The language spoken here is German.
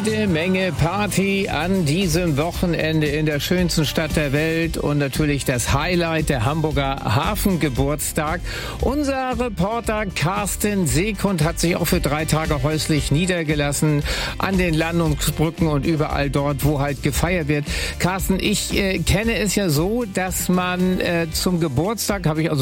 Jede Menge Party an diesem Wochenende in der schönsten Stadt der Welt und natürlich das Highlight, der Hamburger Hafengeburtstag. Unser Reporter Carsten Sekund hat sich auch für 3 Tage häuslich niedergelassen an den Landungsbrücken und überall dort, wo halt gefeiert wird. Carsten, ich kenne es ja so, dass man zum Geburtstag, habe ich also